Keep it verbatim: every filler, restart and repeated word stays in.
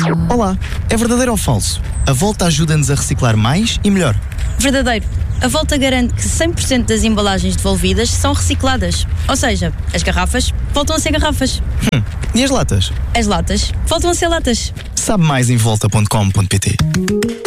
Olá, é verdadeiro ou falso? A Volta ajuda-nos a reciclar mais e melhor. Verdadeiro. A Volta garante que cem por cento das embalagens devolvidas são recicladas. Ou seja, as garrafas voltam a ser garrafas. Hum. E as latas? As latas voltam a ser latas. Sabe mais em volta ponto com ponto pt.